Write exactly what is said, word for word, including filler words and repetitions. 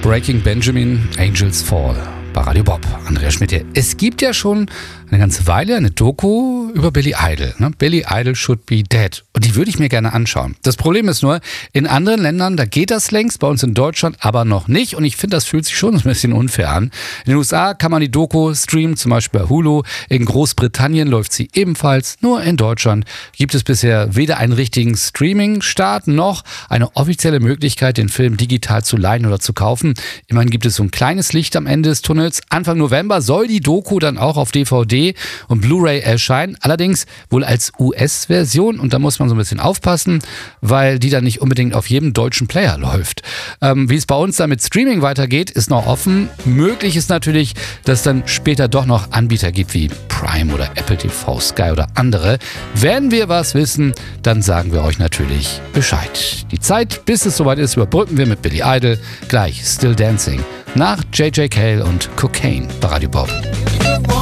Breaking Benjamin, Angels Fall bei Radio Bob. Andreas Schmidt hier. Es gibt ja schon eine ganze Weile eine Doku über Billy Idol. Ne? Billy Idol should be dead. Und die würde ich mir gerne anschauen. Das Problem ist nur, in anderen Ländern, da geht das längst, bei uns in Deutschland aber noch nicht. Und ich finde, das fühlt sich schon ein bisschen unfair an. In den U S A kann man die Doku streamen, zum Beispiel bei Hulu. In Großbritannien läuft sie ebenfalls. Nur in Deutschland gibt es bisher weder einen richtigen Streaming-Start noch eine offizielle Möglichkeit, den Film digital zu leihen oder zu kaufen. Immerhin gibt es so ein kleines Licht am Ende des Tunnels. Anfang November soll die Doku dann auch auf D V D und Blu-ray erscheinen, allerdings wohl als U S-Version, und da muss man so ein bisschen aufpassen, weil die dann nicht unbedingt auf jedem deutschen Player läuft. Ähm, wie es bei uns dann mit Streaming weitergeht, ist noch offen. Möglich ist natürlich, dass es dann später doch noch Anbieter gibt wie Prime oder Apple T V, Sky oder andere. Wenn wir was wissen, dann sagen wir euch natürlich Bescheid. Die Zeit, bis es soweit ist, überbrücken wir mit Billy Idol. Gleich Still Dancing nach J J Cale und Cocaine bei Radio Bob.